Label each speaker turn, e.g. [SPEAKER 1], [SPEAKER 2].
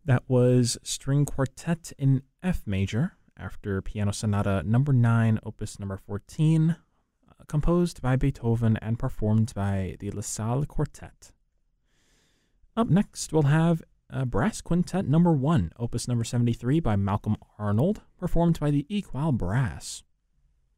[SPEAKER 1] That was String Quartet in F major after Piano Sonata number 9, opus number 14, composed by Beethoven and performed by the La Salle Quartet. Up next, we'll have Brass Quintet number 1, opus number 73 by Malcolm Arnold, performed by the Equal Brass.